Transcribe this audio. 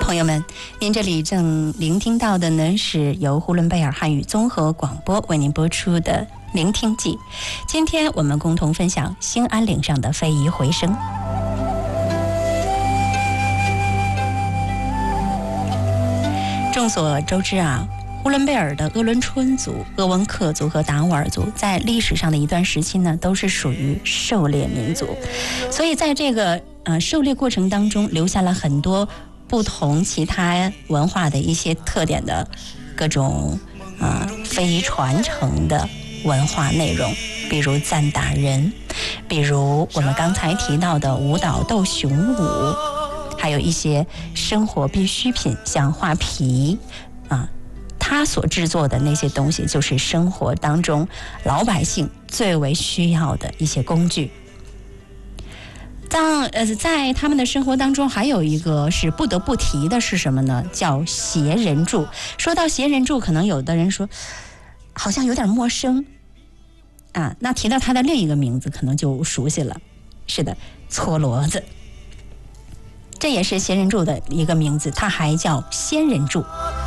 朋友们，您这里正聆听到的呢，是由呼伦贝尔汉语综合广播为您播出的聆听记。今天我们共同分享兴安岭上的非遗回声。众所周知啊，呼伦贝尔的鄂伦春族、鄂温克族和达斡尔族在历史上的一段时期呢，都是属于狩猎民族，所以在这个狩猎过程当中，留下了很多不同其他文化的一些特点的各种非遗传承的文化内容，比如赞打人，比如我们刚才提到的舞蹈斗熊舞，还有一些生活必需品，像画皮它所制作的那些东西，就是生活当中老百姓最为需要的一些工具。在他们的生活当中，还有一个是不得不提的是什么呢？叫携人柱。说到携人柱，可能有的人说好像有点陌生那提到它的另一个名字可能就熟悉了。是的，搓骡子，这也是携人柱的一个名字，它还叫仙人柱。